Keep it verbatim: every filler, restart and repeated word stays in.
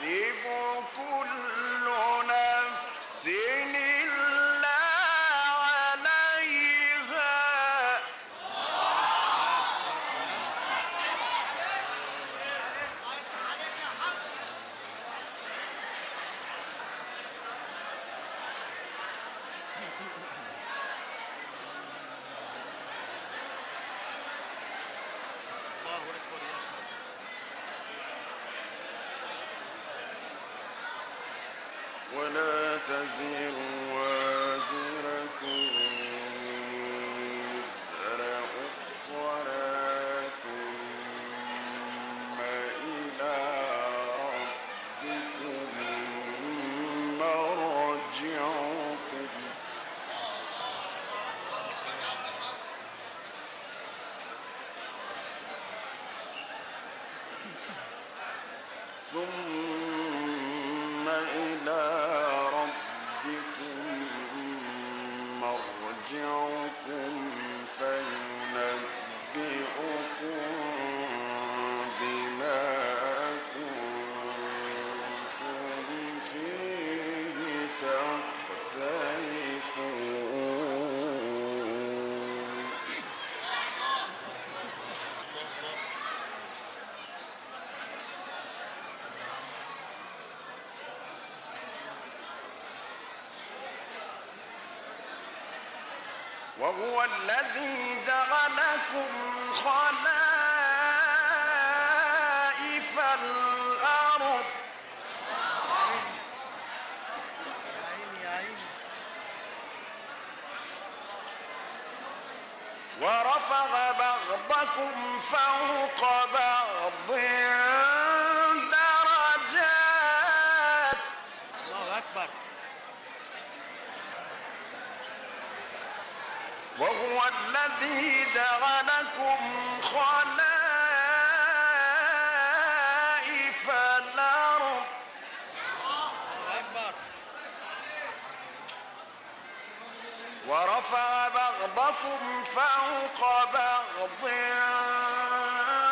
تحسب كل نفس إلا عليها ولا تزر وازرة وزر أخرى ثم إلى ربكم مرجعكم ثم إلى ربكم مرجعكم فينبئكم بما كنتم فيه تختلفون وهو الذي جعلكم خلائف الأرض ورفع بعضكم فوق بعض درجات الله أكبر وهو الذي جعلكم خلائف الأرض ورفع بعضكم فوق بعض